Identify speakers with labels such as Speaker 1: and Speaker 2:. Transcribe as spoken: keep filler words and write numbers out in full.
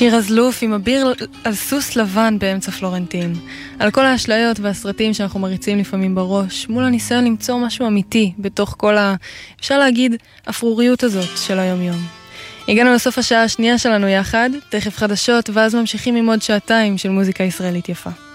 Speaker 1: שיר הזלוף עם אביר על סוס לבן באמצע פלורנטין. על כל האשליות והסרטים שאנחנו מריצים לפעמים בראש, מול הניסיון למצוא משהו אמיתי בתוך כל ה... אפשר להגיד, אפרוריות הזאת של היום-יום. הגענו לסוף השעה השנייה שלנו יחד, תכף חדשות, ואז ממשיכים עם עוד שעתיים של מוזיקה ישראלית יפה.